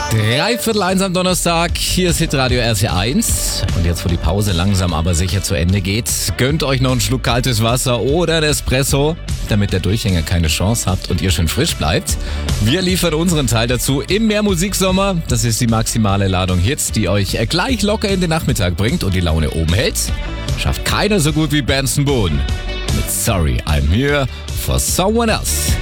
3:15 am Donnerstag, hier ist Hitradio RT1. Und jetzt, wo die Pause langsam aber sicher zu Ende geht, gönnt euch noch einen Schluck kaltes Wasser oder ein Espresso, damit der Durchhänger keine Chance habt und ihr schön frisch bleibt. Wir liefern unseren Teil dazu im Mehrmusiksommer. Das ist die maximale Ladung Hits, die euch gleich locker in den Nachmittag bringt und die Laune oben hält. Schafft keiner so gut wie Benson Boone mit Sorry, I'm Here for Someone Else.